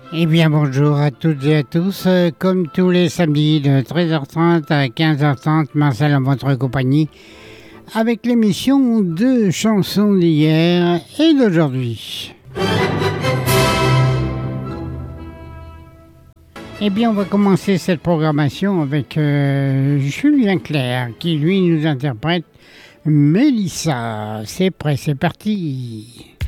Eh bien bonjour à toutes et à tous, comme tous les samedis de 13h30 à 15h30, Marcel en votre compagnie, avec l'émission de chansons d'hier et d'aujourd'hui. Eh bien on va commencer cette programmation avec Julien Clerc qui lui nous interprète Mélissa. C'est prêt, c'est parti.